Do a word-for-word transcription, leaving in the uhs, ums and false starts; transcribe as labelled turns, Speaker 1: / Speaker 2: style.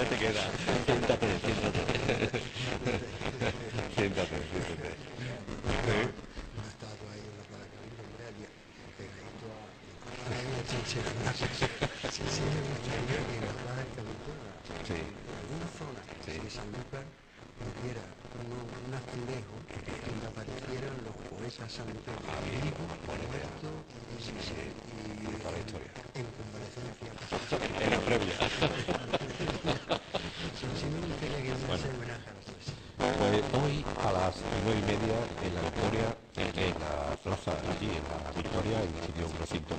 Speaker 1: te queda. Siéntate, siéntate. Siéntate, siéntate. ¿Eh?
Speaker 2: Una estatua ahí en la Plaza Calibre, pegadito a... Ahora en el Chinchilla, sí, sí, me gustaría que en la Plaza Calibre,
Speaker 1: Sí,
Speaker 2: en alguna zona,
Speaker 1: sí.
Speaker 2: si Sanlúcar hubiera uno, un azulejo donde aparecieran los poetas sanluqueños,
Speaker 1: Ah, bien,
Speaker 2: vivos,
Speaker 1: buena idea.
Speaker 2: muertos y,
Speaker 1: Sí, sí.
Speaker 2: y,
Speaker 1: De toda la
Speaker 2: en,
Speaker 1: historia.
Speaker 2: en convalecencia.
Speaker 1: En la previa.
Speaker 2: Sí, sí me gustaría que hubiera
Speaker 1: Bueno.
Speaker 2: ese homenaje a los tres.
Speaker 1: Pues hoy a las nueve y media